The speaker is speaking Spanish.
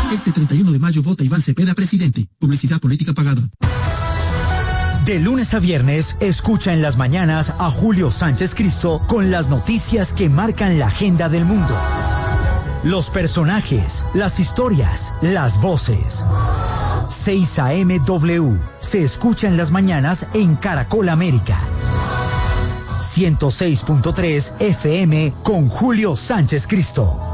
Este 31 de mayo vota Iván Cepeda presidente. Publicidad política pagada. De lunes a viernes, escucha en las mañanas a Julio Sánchez Cristo con las noticias que marcan la agenda del mundo. Los personajes, las historias, las voces. 6 AM W. Se escucha en las mañanas en Caracol América. 106.3 FM con Julio Sánchez Cristo.